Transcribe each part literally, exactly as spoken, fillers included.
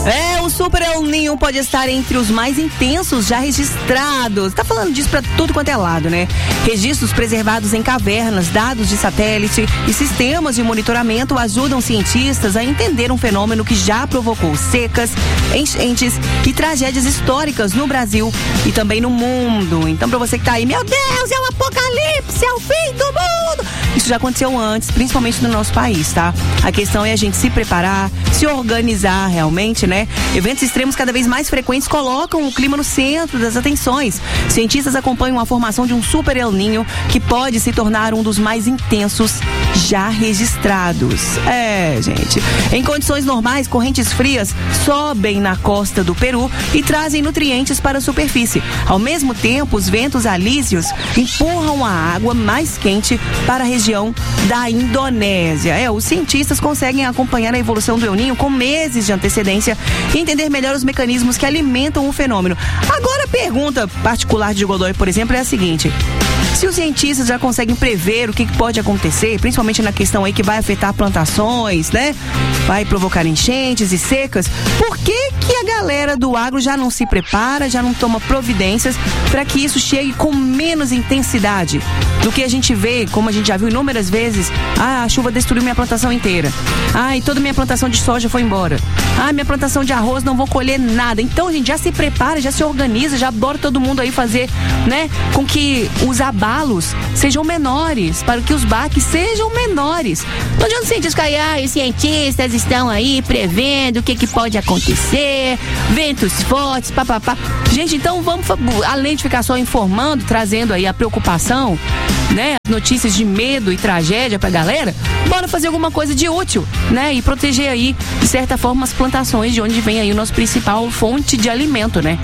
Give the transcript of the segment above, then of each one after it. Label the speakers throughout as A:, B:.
A: É, o Super El Niño pode estar entre os mais intensos já registrados. Tá falando disso pra tudo quanto é lado, né? Registros preservados em cavernas, dados de satélite e sistemas de monitoramento ajudam cientistas a entender um fenômeno que já provocou secas, enchentes e tragédias históricas no Brasil e também no mundo. Então, pra você que tá aí, meu Deus, é o apocalipse, é o fim do mundo! Isso já aconteceu antes, principalmente no nosso país, tá? A questão é a gente se preparar, se organizar realmente, né? Eventos extremos cada vez mais frequentes colocam o clima no centro das atenções. Cientistas acompanham a formação de um Super El Niño que pode se tornar um dos mais intensos já registrados. É, gente. Em condições normais, correntes frias sobem na costa do Peru e trazem nutrientes para a superfície. Ao mesmo tempo, os ventos alísios empurram a água mais quente para a região da Indonésia. É, os cientistas conseguem acompanhar a evolução do El Niño com meses de antecedência e entender melhor os mecanismos que alimentam o fenômeno. Agora, a pergunta particular de Godoy, por exemplo, é a seguinte: se os cientistas já conseguem prever o que pode acontecer, principalmente na questão aí que vai afetar plantações, né? Vai provocar enchentes e secas, por que que a galera do agro já não se prepara, já não toma providências para que isso chegue com menos intensidade do que a gente vê, como a gente já viu inúmeras vezes? Ah, a chuva destruiu minha plantação inteira. Ah, e toda minha plantação de soja foi embora. Ah, minha plantação de arroz não vou colher nada. Então, a gente já se prepara, já se organiza, já bora todo mundo aí fazer, né? Com que os abalos sejam menores, para que os baques sejam menores. Não adianta cientistas ficar aí, ah, os cientistas estão aí prevendo o que que pode acontecer, ventos fortes, papapá. Gente, então vamos, além de ficar só informando, trazendo aí a preocupação, né? Notícias de medo e tragédia pra galera, bora fazer alguma coisa de útil, né? E proteger aí, de certa forma, as plantações de onde vem aí o nosso principal fonte de alimento, né?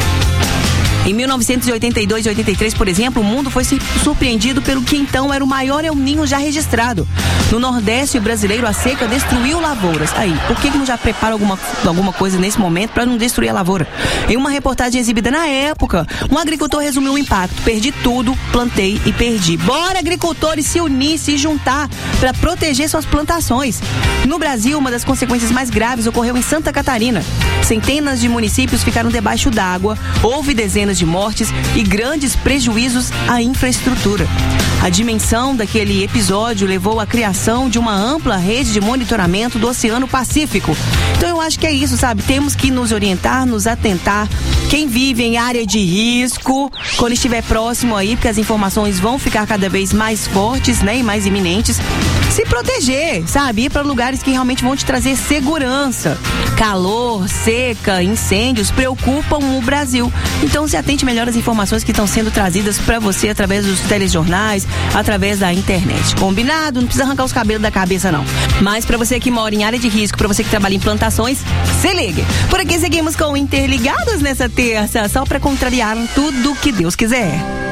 A: Em mil novecentos e oitenta e dois e oitenta e três, por exemplo, o mundo foi surpreendido pelo que então era o maior El Niño já registrado. No Nordeste brasileiro, a seca destruiu lavouras. Aí, por que que não já prepara alguma, alguma coisa nesse momento para não destruir a lavoura? Em uma reportagem exibida na época, um agricultor resumiu o impacto: perdi tudo, plantei e perdi. Bora, agricultores, se unir, se juntar para proteger suas plantações. No Brasil, uma das consequências mais graves ocorreu em Santa Catarina. Centenas de municípios ficaram debaixo d'água, houve dezenas de mortes e grandes prejuízos à infraestrutura. A dimensão daquele episódio levou à criação de uma ampla rede de monitoramento do Oceano Pacífico. Então eu acho que é isso, sabe? Temos que nos orientar, nos atentar. Quem vive em área de risco, quando estiver próximo aí, porque as informações vão ficar cada vez mais fortes, né? E mais iminentes, se proteger, sabe? Ir para lugares que realmente vão te trazer segurança. Calor, seca, incêndios preocupam o Brasil. Então se atente melhor às informações que estão sendo trazidas para você através dos telejornais, através da internet. Combinado? Não precisa arrancar os cabelos da cabeça, não. Mas para você que mora em área de risco, para você que trabalha em plantações, se ligue. Por aqui seguimos com Interligados nessa terça, só para contrariar tudo que Deus quiser.